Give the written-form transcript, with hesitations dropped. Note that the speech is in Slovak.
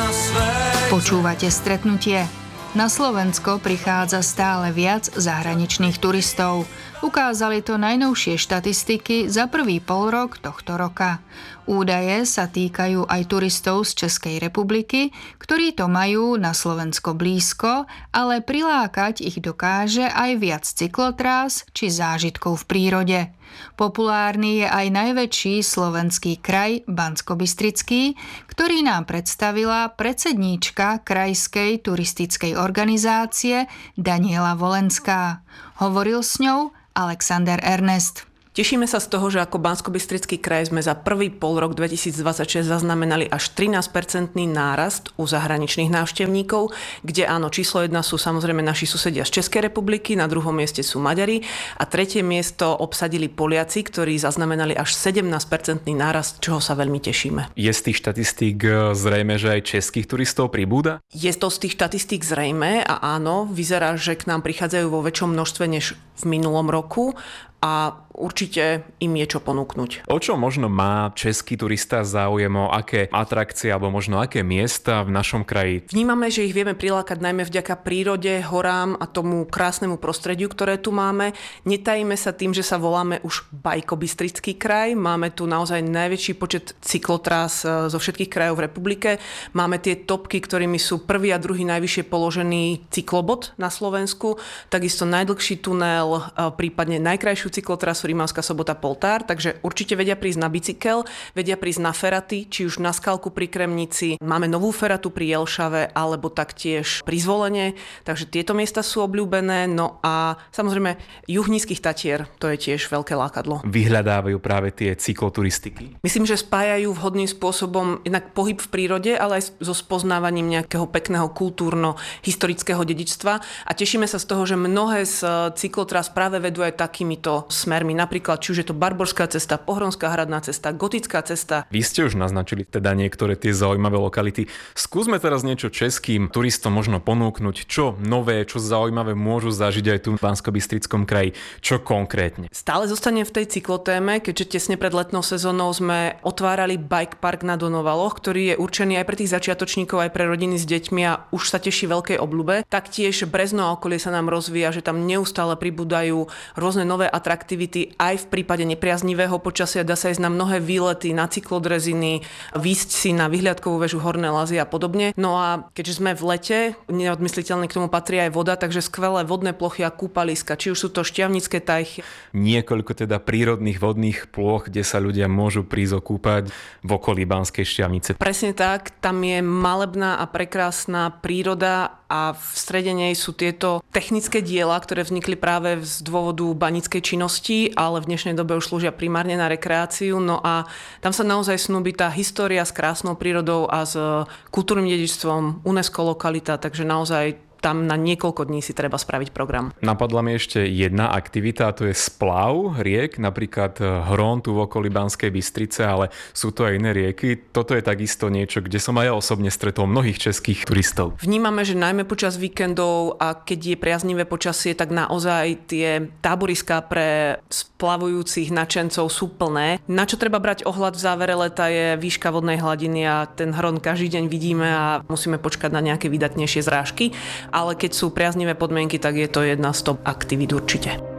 Počúvate Stretnutie. Na Slovensko prichádza stále viac zahraničných turistov. Ukázali to najnovšie štatistiky za prvý polrok tohto roka. Údaje sa týkajú aj turistov z Českej republiky, ktorí to majú na Slovensko blízko, ale prilákať ich dokáže aj viac cyklotrás či zážitkov v prírode. Populárny je aj najväčší slovenský kraj Banskobystrický, ktorý nám predstavila predsedníčka krajskej turistickej organizácie Daniela Volenská. Hovoril s ňou Alexander Ernest. Tešíme sa z toho, že ako Banskobystrický kraj sme za prvý polrok 2026 zaznamenali až 13% nárast u zahraničných návštevníkov, kde áno, číslo 1 sú samozrejme naši susedia z Českej republiky, na druhom mieste sú Maďari a tretie miesto obsadili Poliaci, ktorí zaznamenali až 17% nárast, čoho sa veľmi tešíme. Je z tých štatistík zrejme, že aj českých turistov pribúda? Je to z tých štatistík zrejme a áno, vyzerá, že k nám prichádzajú vo väčšom množstve než v minulom roku a určite im je čo ponúknuť. O čo možno má český turista záujem, o aké atrakcie alebo možno aké miesta v našom kraji? Vnímame, že ich vieme prilákať najmä vďaka prírode, horám a tomu krásnemu prostrediu, ktoré tu máme. Netajíme sa tým, že sa voláme už Bajkobystrický kraj. Máme tu naozaj najväčší počet cyklotrás zo všetkých krajov v republike. Máme tie topky, ktorými sú prvý a druhý najvyššie položený cyklobod na Slovensku, takisto najdlhší tunel, prípadne najkrajšiu cyklotrasu Rimavská Sobota Poltár, takže určite vedia prísť na bicykel, vedia prísť na feraty, či už na Skalku pri Kremnici, máme novú feratu pri Jelšave, alebo taktiež pri Zvolene, takže tieto miesta sú obľúbené, no a samozrejme juh Nízkych Tatier, to je tiež veľké lákadlo. Vyhľadávajú práve tie cykloturistiky? Myslím, že spájajú vhodným spôsobom jednak pohyb v prírode, ale aj so spoznávaním nejakého pekného kultúrno-historického dedičstva a tešíme sa z toho, že mnohé z cyklotrás práve vedú aj takýmito smermi. Napríklad, či už je to Barborská cesta, Pohronská hradná cesta, Gotická cesta. Vy ste už naznačili teda niektoré tie zaujímavé lokality. Skúsme teraz niečo českým turistom možno ponúknuť, čo nové, čo zaujímavé môžu zažiť aj tu v Banskobystrickom kraji. Čo konkrétne? Stále zostanem v tej cyklotéme, keďže tesne pred letnou sezónou sme otvárali bike park na Donovaloch, ktorý je určený aj pre tých začiatočníkov, aj pre rodiny s deťmi a už sa teší veľkej obľúbe. Taktiež Brezno a okolie sa nám rozvíja, že tam neustále pribúdajú rôzne nové atraktivity aj v prípade nepriaznivého počasia. Dá sa ísť na mnohé výlety, na cyklodreziny, výjsť si na vyhliadkovú väžu Horné Lazy a podobne. No a keďže sme v lete, neodmysliteľne k tomu patrí aj voda, takže skvelé vodné plochy a kúpaliska, či už sú to Štiavnické tajchy. Niekoľko teda prírodných vodných plôch, kde sa ľudia môžu prísť okúpať v okolí Banskej Štiavnice. Presne tak, tam je malebná a prekrásna príroda a v strede nej sú tieto technické diela, ktoré vznikli práve z dôvodu banickej činnosti, ale v dnešnej dobe už slúžia primárne na rekreáciu. No a tam sa naozaj snúbi tá história s krásnou prírodou a s kultúrnym dedičstvom, UNESCO lokalita, takže naozaj tam na niekoľko dní si treba spraviť program. Napadla mi ešte jedna aktivita, a to je splav riek, napríklad Hron tu v okolí Banskej Bystrice, ale sú to aj iné rieky. Toto je takisto niečo, kde som aj ja osobne stretol mnohých českých turistov. Vnímame, že najmä počas víkendov a keď je priaznivé počasie, tak naozaj tie táboriská pre splavujúcich nadšencov sú plné. Na čo treba brať ohľad v závere leta je výška vodnej hladiny a ten Hron každý deň vidíme a musíme počkať na nejaké vydatnejšie zrážky. Ale keď sú priaznivé podmienky, tak je to jedna z top aktivít určite.